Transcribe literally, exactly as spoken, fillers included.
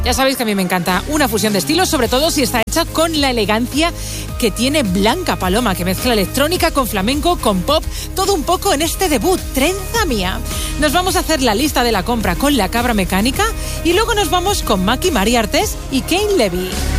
Ya sabéis que a mí me encanta una fusión de estilos, sobre todo si está hecha con la elegancia que tiene Blanca Paloma, que mezcla electrónica con flamenco, con pop, todo un poco en este debut, Trenza Mía. Nos vamos a hacer la lista de la compra con La Cabra Mecánica y luego nos vamos con Maki, María Artés y Kane Levy.